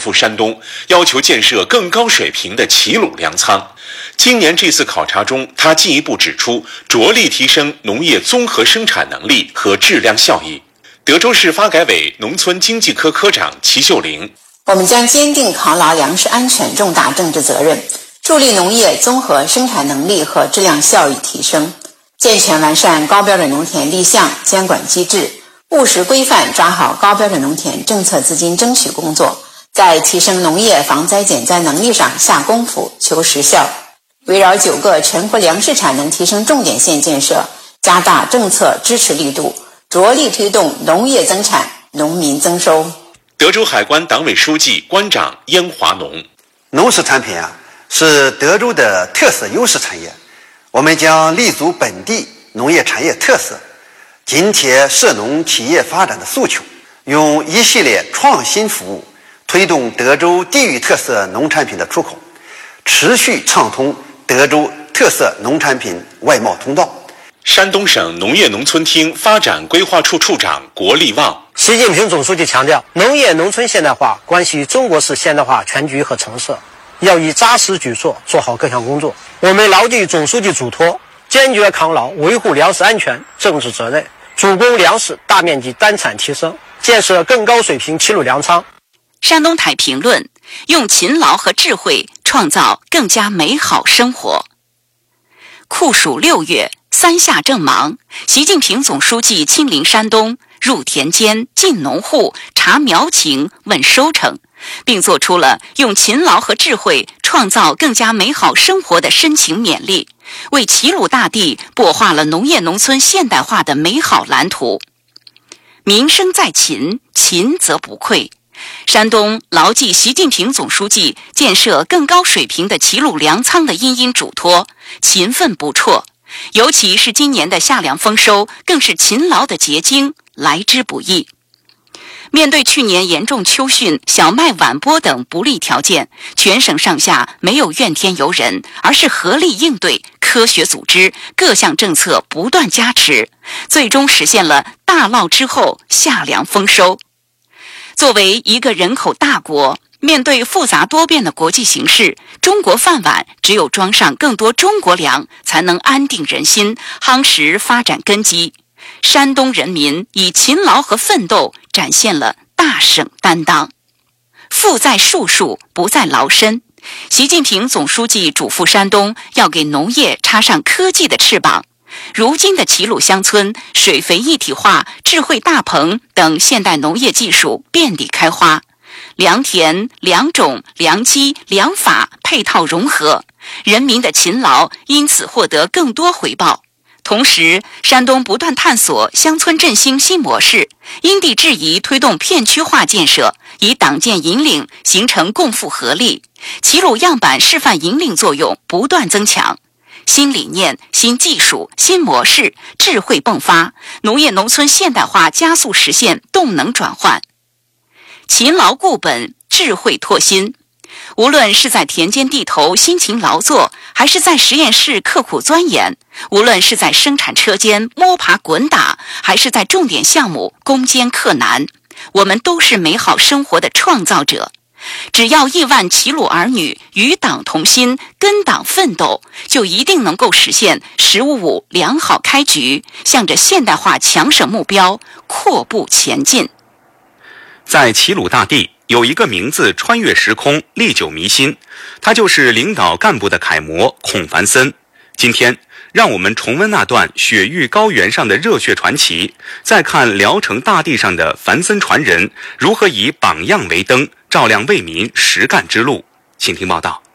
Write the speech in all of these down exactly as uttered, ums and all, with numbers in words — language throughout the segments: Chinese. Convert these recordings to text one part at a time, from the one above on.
赴山东，要求建设更高水平的齐鲁粮仓。今年这次考察中，他进一步指出，着力提升农业综合生产能力和质量效益。德州市发改委农村经济科科长齐秀玲： 我们将坚定扛牢粮食安全重大政治责任，助力农业综合生产能力和质量效益提升，健全完善高标准农田立项监管机制，务实规范抓好高标准农田政策资金争取工作，在提升农业防灾减灾能力上下功夫求实效。围绕九个全国粮食产能提升重点县建设，加大政策支持力度，着力推动农业增产、农民增收。 德州海关党委书记、关长燕华农： 农食产品啊，是德州的特色优势产业，我们将立足本地农业产业特色，紧贴涉农企业发展的诉求，用一系列创新服务推动德州地域特色农产品的出口，持续畅通德州特色农产品外贸通道。 山东省农业农村厅发展规划处处长国立旺： 习近平总书记强调，农业农村现代化关系中国式现代化全局和成色，要以扎实举措做好各项工作。我们牢记总书记嘱托，坚决扛牢维护粮食安全政治责任，主攻粮食大面积单产提升，建设更高水平齐鲁粮仓。 山东台评论：用勤劳和智慧创造更加美好生活。酷暑六月，三夏正忙，习近平总书记亲临山东，入田间、进农户、查苗情、问收成，并做出了用勤劳和智慧创造更加美好生活的深情勉励，为齐鲁大地擘画了农业农村现代化的美好蓝图。民生在勤，勤则不愧。山东牢记习近平总书记建设更高水平的齐鲁粮仓的殷殷嘱托，勤奋不辍。尤其是今年的夏粮丰收，更是勤劳的结晶，来之不易。面对去年严重秋汛、小麦晚播等不利条件，全省上下没有怨天尤人，而是合力应对，科学组织，各项政策不断加持，最终实现了大涝之后夏粮丰收。作为一个人口大国，面对复杂多变的国际形势，中国饭碗只有装上更多中国粮，才能安定人心，夯实发展根基。山东人民以勤劳和奋斗展现了大省担当。富在术数，不在劳身。习近平总书记嘱咐山东要给农业插上科技的翅膀。如今的齐鲁乡村，水肥一体化、智慧大棚等现代农业技术遍地开花，良田、良种、良机、良法配套融合，人民的勤劳因此获得更多回报。同时，山东不断探索乡村振兴新模式，因地制宜推动片区化建设，以党建引领形成共富合力，齐鲁样板示范引领作用不断增强。新理念、新技术、新模式，智慧迸发，农业农村现代化加速实现动能转换。勤劳固本，智慧拓新。无论是在田间地头辛勤劳作，还是在实验室刻苦钻研，无论是在生产车间摸爬滚打，还是在重点项目攻坚克难，我们都是美好生活的创造者。只要亿万齐鲁儿女与党同心，跟党奋斗，就一定能够实现“十五五”良好开局，向着现代化强省目标阔步前进。 在齐鲁大地，有一个名字穿越时空，历久弥新，他就是领导干部的楷模孔繁森。今天，让我们重温那段雪域高原上的热血传奇，再看聊城大地上的繁森传人如何以榜样为灯，照亮为民实干之路。请听报道。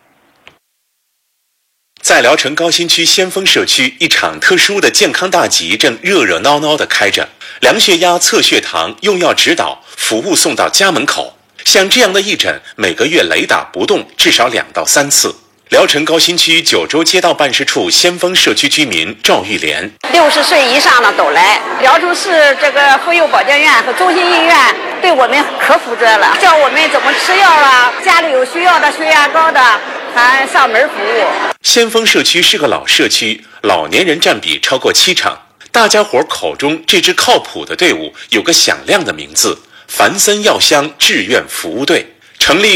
在聊城高新区先锋社区，一场特殊的健康大集正热热闹闹地开着，量血压、测血糖、用药指导，服务送到家门口。像这样的义诊，每个月雷打不动至少两到三次。聊城高新区九州街道办事处先锋社区居民赵玉莲： 六十岁以上的都来。聊城市这个妇幼保健院和中心医院对我们可负责了，教我们怎么吃药啊，家里有需要的血压高的还上门服务。 先锋社区是个老社区，老年人占比超过七成。大家伙口中这支靠谱的队伍有个响亮的名字——繁森药乡志愿服务队。成立